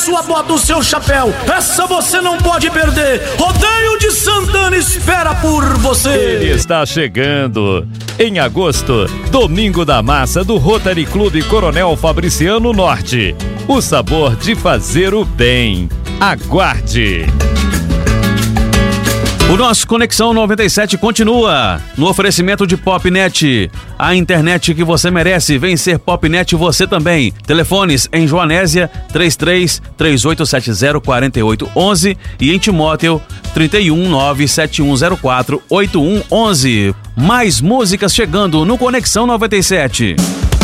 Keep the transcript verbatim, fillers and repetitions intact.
sua bota, o seu chapéu. Essa você não pode perder. Rodeio de Santana espera por você. Ele está chegando. Em agosto, Domingo da Massa do Rotary Clube Coronel Fabriciano Norte. O sabor de fazer o bem. Aguarde! O nosso Conexão noventa e sete continua no oferecimento de Popnet, a internet que você merece. Vem ser Popnet você também. Telefones em Joanésia três três três oito sete zero quatro oito um um e em Timóteo trinta e um nove sete um zero quatro oito um um um. Mais músicas chegando no Conexão noventa e sete.